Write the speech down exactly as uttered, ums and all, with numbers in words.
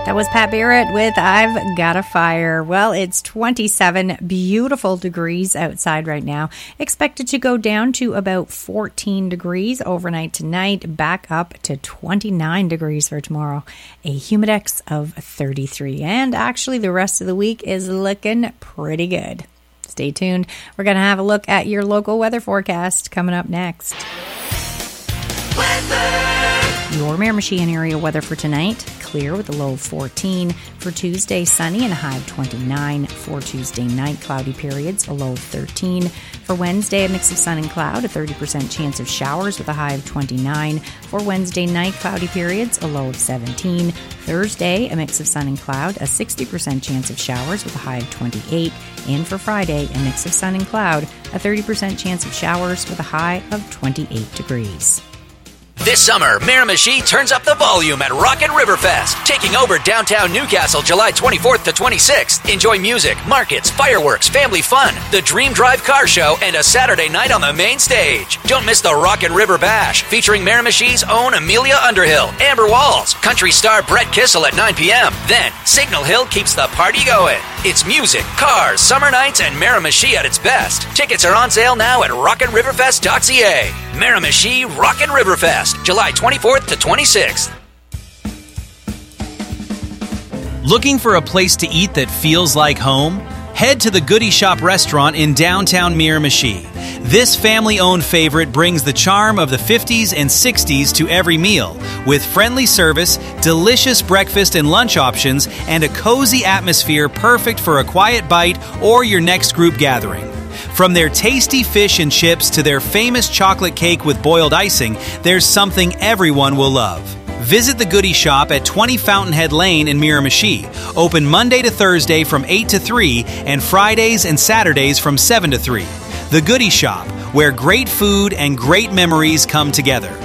That was Pat Barrett with I've Got a Fire. Well, it's twenty-seven beautiful degrees outside right now. Expected to go down to about fourteen degrees overnight tonight, back up to twenty-nine degrees for tomorrow. A humidex of thirty-three. And actually, the rest of the week is looking pretty good. Stay tuned. We're going to have a look at your local weather forecast coming up next. Weather. Your Miramichi area weather for tonight. Clear with a low of fourteen. For Tuesday, sunny and a high of twenty-nine. For Tuesday night, cloudy periods, a low of thirteen. For Wednesday, a mix of sun and cloud, a thirty percent chance of showers with a high of twenty-nine. For Wednesday night, cloudy periods, a low of seventeen. Thursday, a mix of sun and cloud, a sixty percent chance of showers with a high of twenty-eight. And for Friday, a mix of sun and cloud, a thirty percent chance of showers with a high of twenty-eight degrees. This summer, Miramichi turns up the volume at Rockin' Riverfest, taking over downtown Newcastle July twenty-fourth to twenty-sixth. Enjoy music, markets, fireworks, family fun, the Dream Drive car show, and a Saturday night on the main stage. Don't miss the Rockin' River Bash, featuring Miramichi's own Amelia Underhill, Amber Walls, country star Brett Kissel at nine p.m. Then, Signal Hill keeps the party going. It's music, cars, summer nights, and Miramichi at its best. Tickets are on sale now at rockin riverfest dot c a. Miramichi Rockin' Riverfest, July twenty-fourth to twenty-sixth. Looking for a place to eat that feels like home? Head to the Goody Shop restaurant in downtown Miramichi. This family-owned favorite brings the charm of the fifties and sixties to every meal, with friendly service, delicious breakfast and lunch options, and a cozy atmosphere perfect for a quiet bite or your next group gathering. From their tasty fish and chips to their famous chocolate cake with boiled icing, there's something everyone will love. Visit the Goody Shop at twenty Fountainhead Lane in Miramichi. Open Monday to Thursday from eight to three and Fridays and Saturdays from seven to three. The Goody Shop, where great food and great memories come together.